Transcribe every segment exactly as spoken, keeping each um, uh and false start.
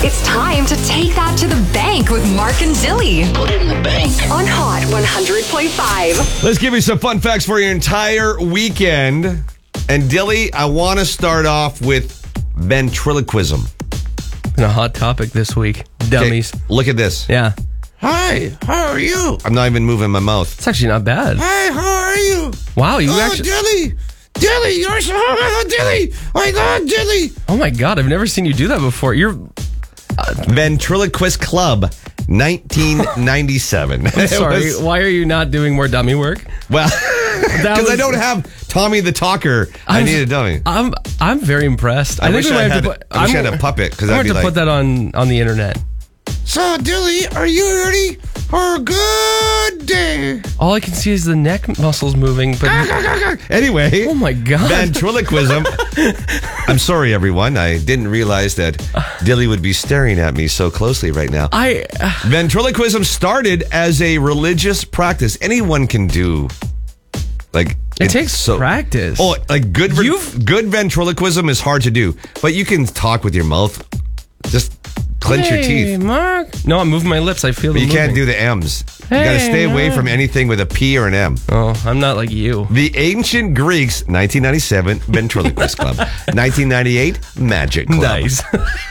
It's time to take that to the bank with Mark and Dilly. Put it in the bank. On Hot one hundred point five. Let's give you some fun facts for your entire weekend. And Dilly, I want to start off with ventriloquism. Been a hot topic this week. Dummies. Okay, look at this. Yeah. Hi, how are you? I'm not even moving my mouth. It's actually not bad. Hi, how are you? Wow, you oh, actually... Dilly! Dilly, you're so... Oh, Dilly! I love Dilly! Oh my God, I've never seen you do that before. You're... Uh, Ventriloquist Club, nineteen ninety-seven. I'm sorry, was, why are you not doing more dummy work? Well, because was... I don't have Tommy the Talker. I, I need a dummy. I'm I'm very impressed. I, I wish think I have had, to put, I wish I'm, I had a puppet. I'm going to like, put that on, on the internet. So, Dilly, are you ready for a good day? All I can see is the neck muscles moving. But anyway, oh my God, ventriloquism. I'm sorry, everyone. I didn't realize that Dilly would be staring at me so closely right now. I uh, ventriloquism started as a religious practice. Anyone can do. Like it takes so, practice. Oh, like good good ventriloquism is hard to do, but you can talk with your mouth. Just clench hey, your teeth. Mark. No, I'm moving my lips. I feel. But them you can't moving. do the M's. Hey, you got to stay Mark. away from anything with a P or an M. Oh, I'm not like you. The ancient Greeks, nineteen ninety-seven, Ventriloquist Club. nineteen ninety-eight, Magic Club. Nice.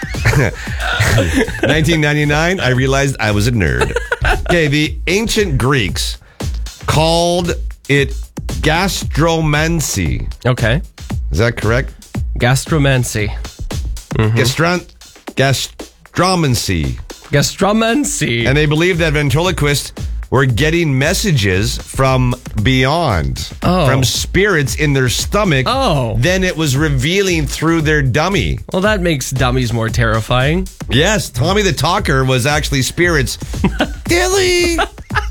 nineteen ninety-nine, I realized I was a nerd. Okay, the ancient Greeks called it gastromancy. Okay. Is that correct? Gastromancy. Mm-hmm. Gastron- gastromancy. Gastromancy. And they believed that ventriloquists were getting messages from beyond, oh. from spirits in their stomach. Oh. Then it was revealing through their dummy. Well, that makes dummies more terrifying. Yes, Tommy the Talker was actually spirits. Dilly,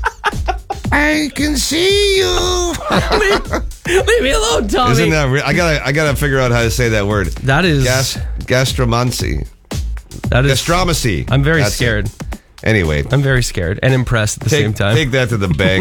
I can see you. leave, leave me alone, Tommy. Isn't that re- I gotta, I gotta figure out how to say that word. That is Gas, gastromancy. That is gastromacy. I'm very That's scared. It. Anyway, I'm very scared and impressed at the take, same time. Take that to the bank.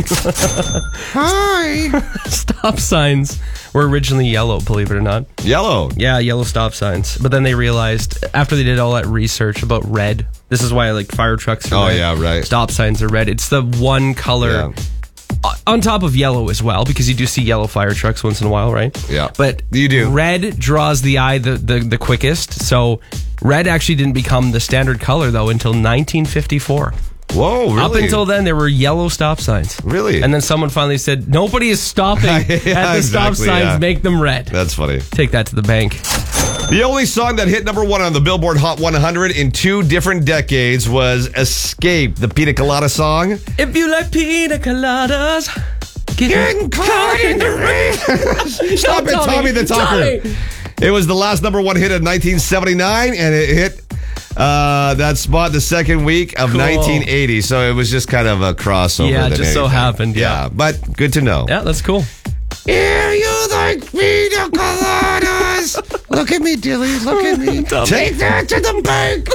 Hi. Stop signs were originally yellow, believe it or not. Yellow. Yeah, yellow stop signs. But then they realized after they did all that research about red. This is why like fire trucks are oh, red. Oh yeah, right. Stop signs are red. It's the one color. Yeah. On top of yellow as well, because you do see yellow fire trucks once in a while, right? Yeah. But you do. Red draws the eye the, the, the quickest. So red actually didn't become the standard color, though, until nineteen fifty-four. Whoa, really? Up until then, there were yellow stop signs. Really? And then someone finally said, nobody is stopping yeah, at the exactly, stop signs. Yeah. Make them red. That's funny. Take that to the bank. The only song that hit number one on the Billboard Hot one hundred in two different decades was Escape, the Pina Colada song. If you like pina coladas, get getting caught in the rain. Stop it, Tommy, Tommy the Talker. Tommy. It was the last number one hit of nineteen seventy-nine, and it hit uh, that spot the second week of cool. nineteen eighty. So it was just kind of a crossover. Yeah, than just so anything. happened. Yeah. yeah, but good to know. Yeah, that's cool. Yeah, you like pina coladas. Look at me, Dilly. Look at me. Take that to the bank.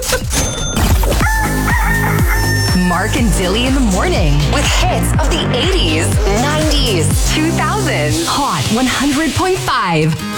Mark and Dilly in the morning with hits of the eighties, nineties, two thousands. Hot one hundred point five.